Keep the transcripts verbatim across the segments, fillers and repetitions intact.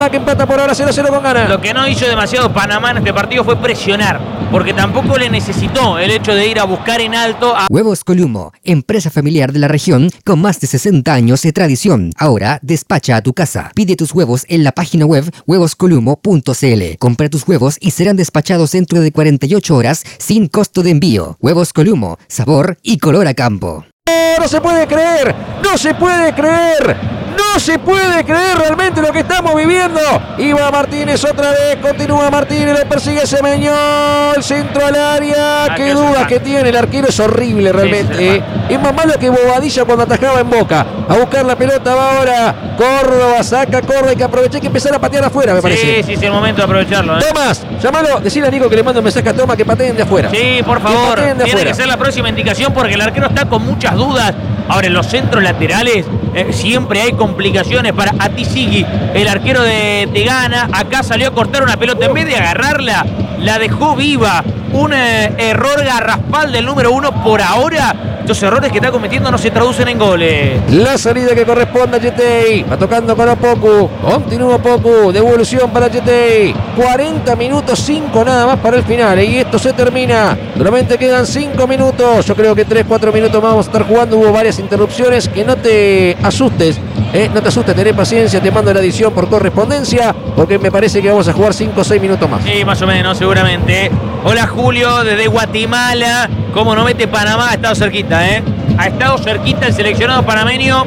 que empata por ahora cero a cero con Ghana. Lo que no hizo demasiado Panamá en este partido fue presionar, porque tampoco le necesitó el hecho de ir a buscar en alto a... Huevos Columo, empresa familiar de la región con más de sesenta años de tradición. Ahora despacha a tu casa. Pide tus huevos en la página web huevos columo punto c l. Compra tus huevos y serán despachados dentro de cuarenta y ocho horas sin costo de envío. Huevos Columo, sabor y color a campo. No se puede creer, no se puede creer. No se puede creer realmente lo que estamos viviendo. Iba Martínez otra vez, continúa Martínez, lo persigue Semeño, el centro al área. Ah, qué dudas que tiene, el arquero es horrible realmente. Sí, eh. Es más malo que Bobadilla cuando atajaba en Boca. A buscar la pelota va ahora Córdoba, saca Córdoba, hay que aprovechar que empezar a patear afuera, me sí, parece. Sí, sí, es el momento de aprovecharlo. ¿eh? Tomás, llámalo, decirle a Nico que le manda un mensaje a Tomás que pateen de afuera. Sí, por favor, que tiene afuera. que ser la próxima indicación porque el arquero está con muchas dudas. Ahora en los centros laterales eh, siempre hay complicaciones para Atisigui, el arquero de, de Ghana. Acá salió a cortar una pelota, en vez de agarrarla, la dejó viva. Un eh, error garrafal del número uno por ahora. Los errores que está cometiendo no se traducen en goles. La salida que corresponde a Yetey. Va tocando con Opoku. Continúa Opoku. Devolución para Yetey. cuarenta minutos, cinco nada más para el final. Y esto se termina. Solamente quedan cinco minutos. Yo creo que tres, cuatro minutos más vamos a estar jugando. Hubo varias interrupciones. Que no te asustes. Eh, no te asustes, tenés paciencia. Te mando la edición por correspondencia. Porque me parece que vamos a jugar cinco o seis minutos más. Sí, más o menos, seguramente. Hola Julio, desde Guatemala. Como no mete Panamá, ha estado cerquita, ¿eh? Ha estado cerquita el seleccionado panameño.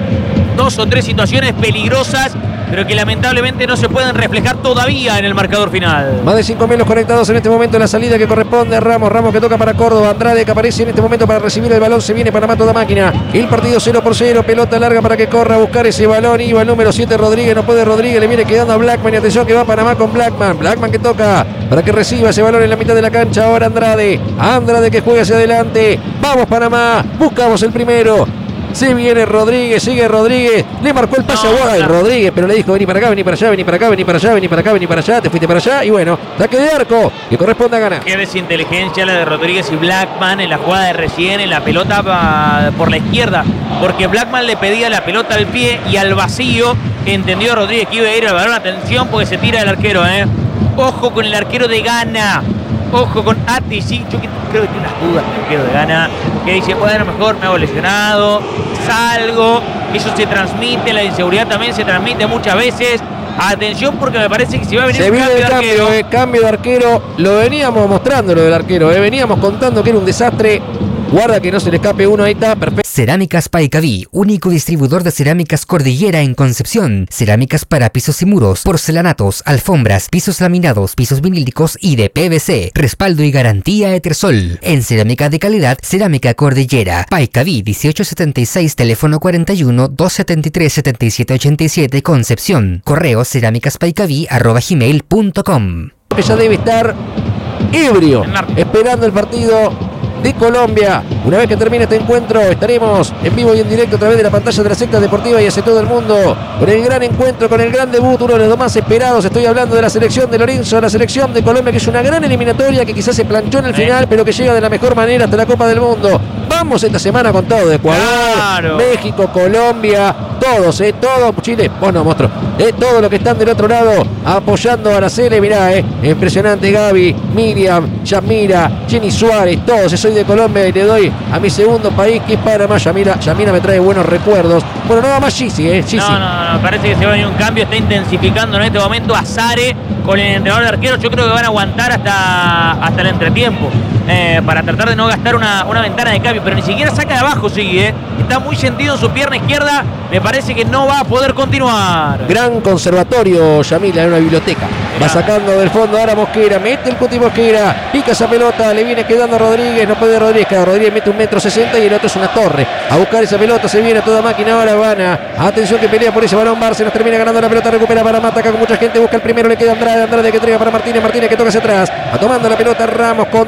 Dos o tres situaciones peligrosas, pero que lamentablemente no se pueden reflejar todavía en el marcador final. Más de cinco mil los conectados en este momento. La salida que corresponde a Ramos. Ramos que toca para Córdoba. Andrade que aparece en este momento para recibir el balón. Se viene Panamá toda máquina. El partido cero por cero. Pelota larga para que corra a buscar ese balón. Iba el número siete Rodríguez. No puede Rodríguez. Le viene quedando a Blackman. Y atención que va Panamá con Blackman. Blackman que toca para que reciba ese balón en la mitad de la cancha. Ahora Andrade. Andrade que juega hacia adelante. Vamos Panamá. Buscamos el primero. Se viene Rodríguez, sigue Rodríguez, le marcó el pase no, a Guay, no. Rodríguez, pero le dijo vení para acá, vení para allá, vení para acá, vení para allá, vení para acá, vení para allá, te fuiste para allá y bueno, saque de arco que corresponde a Ghana. Qué desinteligencia la de Rodríguez y Blackman en la jugada de recién, en la pelota va por la izquierda, porque Blackman le pedía la pelota al pie y al vacío, entendió Rodríguez que iba a ir al balón, atención porque se tira el arquero, eh. Ojo con el arquero de Ghana. Ojo con Atisigui, yo creo que tiene unas dudas el arquero de Ghana, que dice, bueno, mejor me hago lesionado, salgo, eso se transmite, la inseguridad también se transmite muchas veces. Atención porque me parece que si va a venir se un viene cambio el de cambio, arquero. Eh, cambio de arquero, lo veníamos mostrando lo del arquero, eh, veníamos contando que era un desastre. Guarda que no se le escape uno, ahí está, perfecto. Cerámicas Paicaví, único distribuidor de cerámicas Cordillera en Concepción. Cerámicas para pisos y muros, porcelanatos, alfombras, pisos laminados, pisos vinílicos y de P V C. Respaldo y garantía Etersol. En cerámica de calidad, Cerámica Cordillera. Paicaví dieciocho setenta y seis, teléfono cuarenta y uno, doscientos setenta y tres, setenta y siete ochenta y siete, Concepción. Correo cerámicaspaicaví arroba gmail punto com. Que ya debe estar ebrio, esperando el partido de Colombia. Una vez que termine este encuentro estaremos en vivo y en directo a través de la pantalla de la Secta Deportiva y hacia todo el mundo con el gran encuentro, con el gran debut, uno de los más esperados. Estoy hablando de la selección de Lorenzo, la selección de Colombia, que es una gran eliminatoria que quizás se planchó en el final, pero que llega de la mejor manera hasta la Copa del Mundo. Vamos esta semana con todo, de Ecuador, claro. México, Colombia, todos, eh, todos, Chile, bueno, monstruo, eh, todos los que están del otro lado apoyando a la Sele, mirá, eh, impresionante Gaby, Miriam, Yamira, Jenny Suárez, todos, soy de Colombia y le doy a mi segundo país que es Panamá. Yamira, Yamira me trae buenos recuerdos. Bueno, no va más Gizzi, eh, Gizzi. No, no, no, parece que se va a venir un cambio, está intensificando en este momento a Sare con el entrenador de arqueros. Yo creo que van a aguantar hasta, hasta el entretiempo eh, para tratar de no gastar una, una ventana de cambio, pero ni siquiera saca de abajo, sigue, eh. Está muy sentido en su pierna izquierda, me parece que no va a poder continuar. Gran conservatorio, Yamila, en una biblioteca. Va sacando del fondo ahora Mosquera, mete el Cuti Mosquera, pica esa pelota, le viene quedando a Rodríguez, no puede Rodríguez, cada Rodríguez mete un metro sesenta y el otro es una torre. A buscar esa pelota, se viene a toda máquina ahora Habana. Atención que pelea por ese balón Bárcenas, termina ganando la pelota, recupera para Mata, acá con mucha gente, busca el primero, le queda Andrade, Andrade que entrega para Martínez, Martínez que toca hacia atrás, va tomando la pelota Ramos, conducción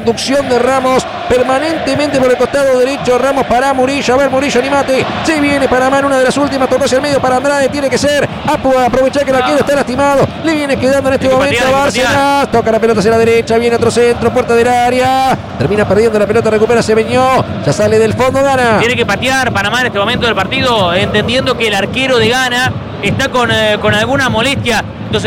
de Ramos permanentemente por el costado derecho. Ramos para Murillo. A ver, Murillo, animate. Se viene Panamá en una de las últimas. Tocó hacia el medio para Andrade. Tiene que ser. A aprovechar que el arquero está lastimado. Le viene quedando en este momento a Bárcenas. Toca la pelota hacia la derecha. Viene otro centro. Puerta del área. Termina perdiendo la pelota. Recupera Semeñó. Ya sale del fondo. Gana. Tiene que patear Panamá en este momento del partido. Entendiendo que el arquero de Ghana está con, eh, con alguna molestia.